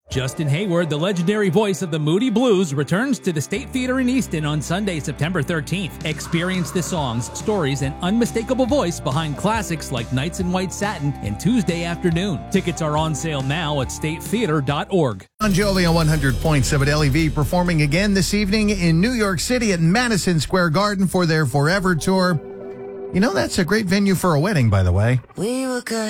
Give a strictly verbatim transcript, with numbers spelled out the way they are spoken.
Justin Hayward, the legendary voice of the Moody Blues, returns to the State Theater in Easton on Sunday, September thirteenth. Experience the songs, stories, and unmistakable voice behind classics like Nights in White Satin and Tuesday Afternoon. Tickets are on sale now at state theater dot org. John Jolie on one hundred point seven L E V performing again this evening in New York City at Madison Square Garden for their Forever Tour. You know, that's a great venue for a wedding, by the way. We were good.